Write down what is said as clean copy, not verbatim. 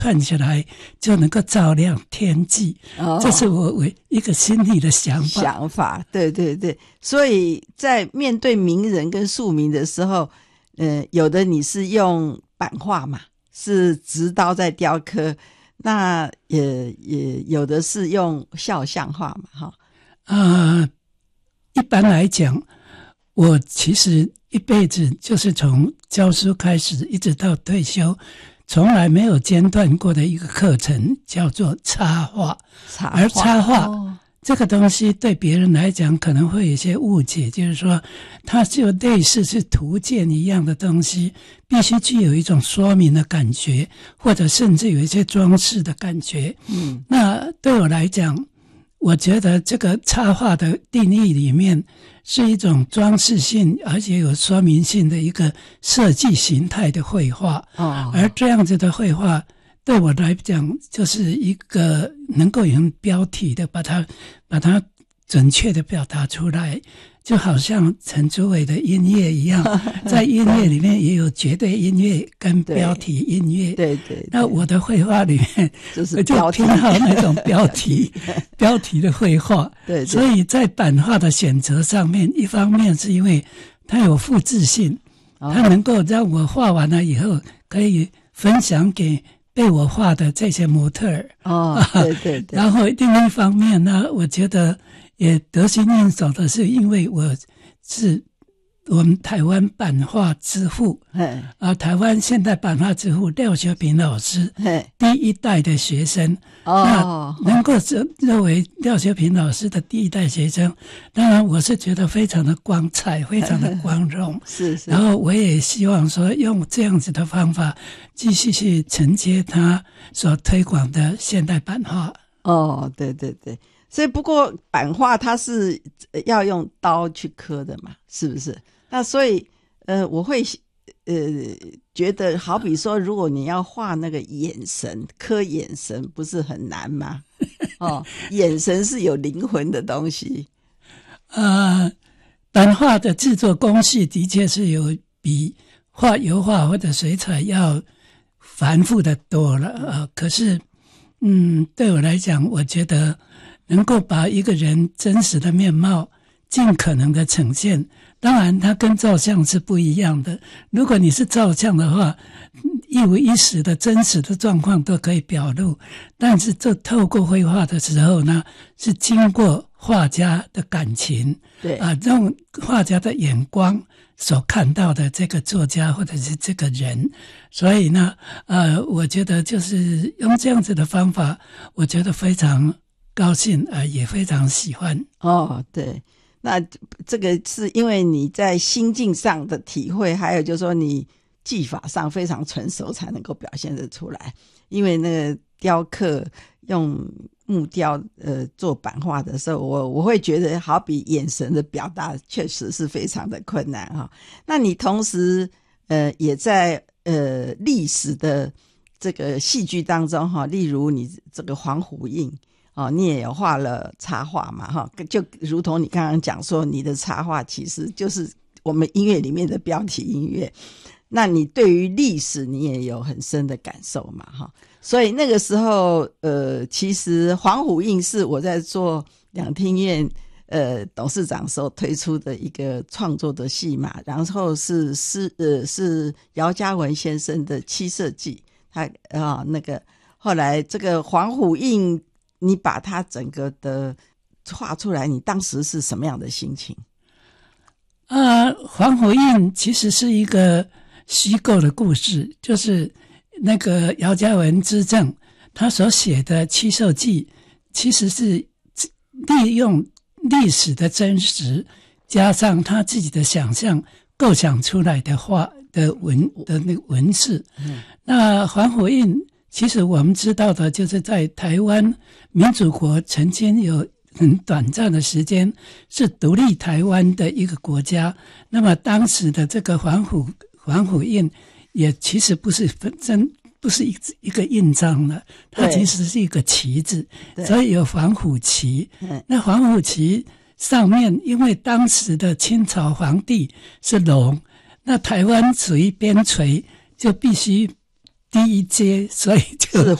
串起来就能够照亮天际。这是我一个心里的想法。 对对对，所以在面对名人跟庶民的时候，有的你是用版画嘛，是直刀在雕刻，那也有的是用肖像画嘛， 一般来讲，我其实一辈子就是从教书开始一直到退休，从来没有间断过的一个课程叫做插画。而插画这个东西对别人来讲可能会有一些误解，就是说它就类似是图鉴一样的东西，必须具有一种说明的感觉，或者甚至有一些装饰的感觉。那对我来讲，我觉得这个插画的定义里面是一种装饰性而且有说明性的一个设计形态的绘画。而这样子的绘画对我来讲就是一个能够用标题的把它准确的表达出来，就好像陈竹伟的音乐一样，在音乐里面也有绝对音乐跟标题音乐。 对对， 那我的绘画里面就是就偏好那种标题标题的绘画。 对， 所以在版画的选择上面，一方面是因为它有复制性，它能够让我画完了以后可以分享给被我画的这些模特儿。 对对对。 然后另一方面呢，我觉得也得心应手的是，因为我是我们台湾版画之父，台湾现代版画之父廖学平老师第一代的学生。那能够认为廖学平老师的第一代学生，当然我是觉得非常的光彩，非常的光荣。 是。 然后我也希望说用这样子的方法继续去承接他所推广的现代版画。 对对对。所以不过版画它是要用刀去刻的嘛，是不是？那所以我会觉得好比说如果你要画那个眼神，刻眼神不是很难吗？眼神是有灵魂的东西。 版画的制作工序的确是有比画油画或者水彩要繁复的多了。可是对我来讲，我觉得能够把一个人真实的面貌尽可能的呈现，当然它跟照相是不一样的。如果你是照相的话，一五一十的真实的状况都可以表露，但是这透过绘画的时候呢，是经过画家的感情， 对用画家的眼光所看到的这个作家或者是这个人。所以呢我觉得就是用这样子的方法，我觉得非常高兴，也非常喜欢。 对，那这个是因为你在心境上的体会，还有就是说你技法上非常纯熟才能够表现得出来。因为那个雕刻用木雕做版画的时候，我会觉得好比眼神的表达确实是非常的困难。那你同时也在历史的这个戏剧当中例如你这个黄虎印你也有画了插画嘛就如同你刚刚讲说，你的插画其实就是我们音乐里面的标题音乐。那你对于历史你也有很深的感受嘛所以那个时候其实黄虎印是我在做两厅院董事长时候推出的一个创作的戏码，然后是姚嘉文先生的七色记。他那个后来这个黄虎印你把它整个的画出来，你当时是什么样的心情？ 黄虎印其实是一个虚构的故事，就是那个姚嘉文之正他所写的七色记其实是利用历史的真实加上他自己的想象构想出来的画的那个文字。那黄虎印其实我们知道的就是在台湾民主国曾经有很短暂的时间是独立台湾的一个国家，那么当时的这个黄虎印也其实不是一个印章了，它其实是一个旗子，所以有黄虎旗。那黄虎旗上面因为当时的清朝皇帝是龙，那台湾属于边陲，就必须第一阶，所以就是